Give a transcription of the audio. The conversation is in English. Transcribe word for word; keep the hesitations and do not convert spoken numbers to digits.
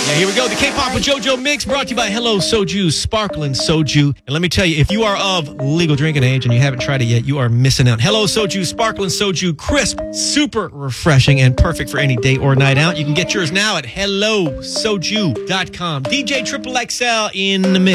Yeah, here we go. The K-Pop with JoJo Mix brought to you by Hello Soju, Sparkling Soju. And let me tell you, if you are of legal drinking age and you haven't tried it yet, you are missing out. Hello Soju, Sparkling Soju, crisp, super refreshing, and perfect for any day or night out. You can get yours now at hello soju dot com. D J Triple X L in the mix.